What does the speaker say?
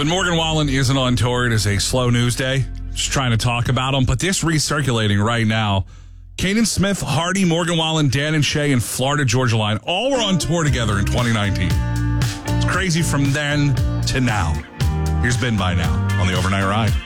When Morgan Wallen isn't on tour, it is a slow news day. Just trying to talk about them, but this recirculating right now. Kanan Smith, Hardy, Morgan Wallen, Dan and Shay, and Florida Georgia Line all were on tour together in 2019. It's crazy from then to now. Here's Ben by Now on the Overnight Ride.